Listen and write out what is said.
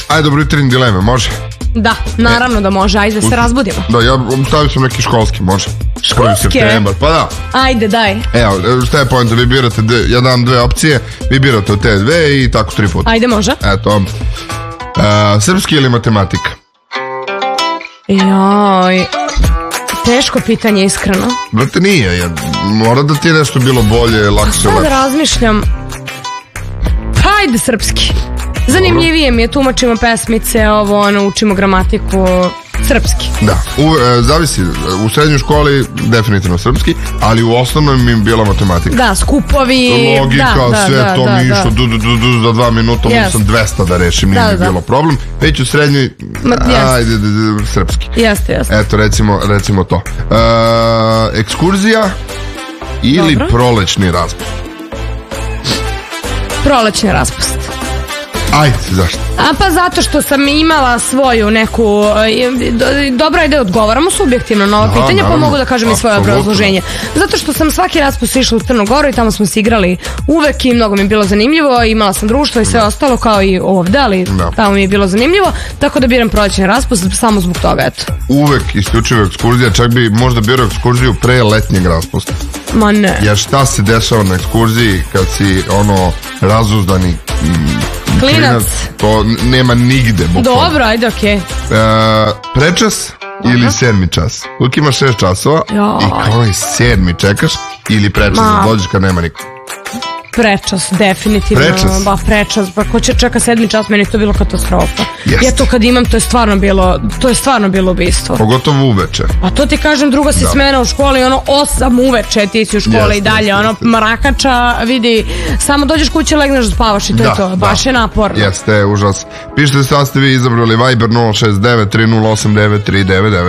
Ajde, dobro jutrini dileme, može? Da, naravno da može, ajde da se razbudimo. Da, ja stavio sam neki školski, može? Školske? 1. septembar, pa da. Ajde, daj. Evo, šta je poenta, vi birate, ja dam dve opcije, vi birate od te dve i tako 3 puta. Ajde, može. Eto, srpski ili matematika? Joj, teško pitanje, iskreno. Brate, nije, mora da ti je nešto bilo bolje, lakše. Sad razmišljam, pa ajde srpski. Zanimljivije mi je, tumačimo pesmice, učimo gramatiku, srpski. Da, zavisi, u srednjoj školi definitivno srpski, ali u osnovnoj mi je bila matematika. Da, skupovi, logika, sve to mi išlo za 2 minuta, mogu sam 200 da rešim, nije mi bilo problem. Već u srednjoj, ajde, srpski. Jeste. Eto, recimo to. Ekskurzija ili prolećni raspust? Prolećni raspust. Ajde, zašto? Pa zato što sam imala svoju neku... Dobro je da odgovaramo subjektivno na ovo pitanje, pa mogu da kažem i svoje obrazloženje. Zato što sam svaki raspust išla u Crnu Goru i tamo smo se igrali uvek i mnogo mi je bilo zanimljivo, imala sam društvo i sve ostalo kao i ovde, ali tamo mi je bilo zanimljivo, tako da biram prolećni raspust samo zbog toga, eto. Uvek isključivo ekskurzija, čak bi možda birao ekskurziju pre letnjeg raspusta. Ma ne. Jer šta se dešava na ekskurziji kad si razuzdani klinac, to nema nigde bukvalno. Dobro, ajde, okej. Prečas ili 7. čas? Uvijek imaš 6 časova i kao i 7. čekaš ili prečas da dođeš kad nema niko. Prečas, definitivno. Prečas, pa ko će čeka 7. čas, meni je to bilo katastrofa. Ja to kad imam, to je stvarno bilo ubistvo. Pogotovo uveče. A to ti kažem, druga si smena u školi, 8 uveče ti si u školi i dalje, mrakača, vidi, samo dođeš kuće, legneš da spavaš i to je to, baš je naporno. Jeste, užas. Pišite sad ste vi izabrali Viber 069 308 9399.